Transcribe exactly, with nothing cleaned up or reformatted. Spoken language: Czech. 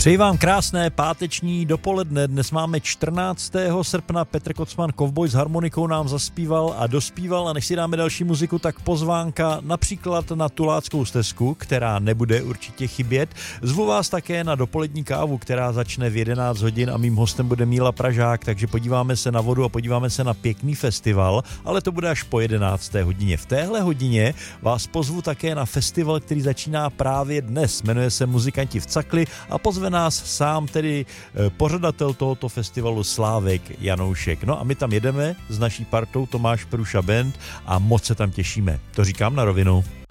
Přeji vám krásné páteční dopoledne. Dnes máme čtrnáctého srpna. Petr Kocman, Kovboj s harmonikou, nám zaspíval a dospíval. A než si dáme další muziku, tak pozvánka například na Tuláckou stezku, která nebude určitě chybět. Zvu vás také na dopolední kávu, která začne v jedenáct hodin a mým hostem bude Míla Pražák, takže podíváme se na vodu a podíváme se na pěkný festival, ale to bude až po jedenácté hodině. V téhle hodině vás pozvu také na festival, který začíná právě dnes. Jmenuje se Muzikanti v Cakli a pozve nás sám tedy pořadatel tohoto festivalu Slávek Janoušek. No a my tam jedeme s naší partou Tomáš Průša Band a moc se tam těšíme. To říkám na rovinu.